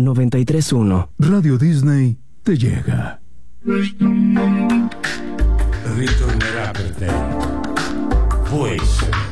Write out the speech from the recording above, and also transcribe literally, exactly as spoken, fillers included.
noventa y tres punto uno. Radio Disney te llega. Ritornerà per te. Voice.